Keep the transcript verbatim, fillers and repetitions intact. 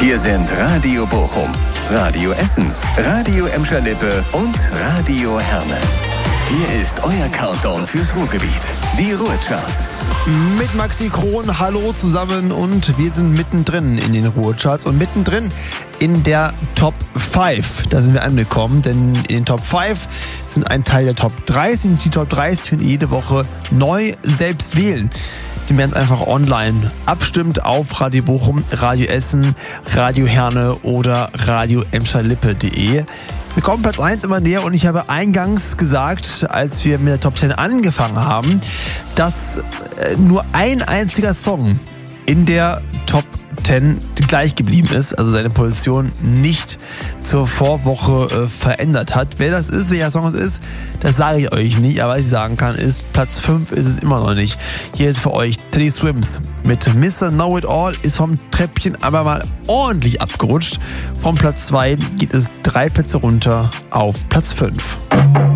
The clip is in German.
Hier sind Radio Bochum, Radio Essen, Radio Emscher-Lippe und Radio Herne. Hier ist euer Countdown fürs Ruhrgebiet, die Ruhrcharts. Mit Maxi Kron, hallo zusammen, und wir sind mittendrin in den Ruhrcharts und mittendrin in der Top fünf. Da sind wir angekommen, denn in den Top fünf sind ein Teil der Top dreißig und die Top dreißig können jede Woche neu selbst wählen. Die werden einfach online abstimmt auf Radio Bochum, Radio Essen, Radio Herne oder Radio Emscher-Lippe punkt de. Wir kommen Platz eins immer näher und ich habe eingangs gesagt, als wir mit der Top zehn angefangen haben, dass nur ein einziger Song in der Top zehn gleich geblieben ist, also seine Position nicht zur Vorwoche äh, verändert hat. Wer das ist, welcher Song es ist, das sage ich euch nicht, aber was ich sagen kann, ist, Platz fünf ist es immer noch nicht. Hier ist für euch Teddy Swims mit Mister Know It All, ist vom Treppchen aber mal ordentlich abgerutscht. Vom Platz zwei geht es drei Plätze runter auf Platz fünf.